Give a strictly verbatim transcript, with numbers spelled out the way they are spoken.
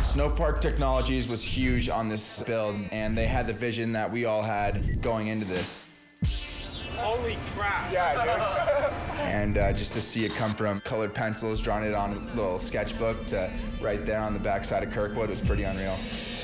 Snowpark Technologies was huge on this build, and they had the vision that we all had going into this. Holy crap. Yeah, dude. And uh, just to see it come from colored pencils, drawing it on a little sketchbook to right there on the backside of Kirkwood was pretty unreal.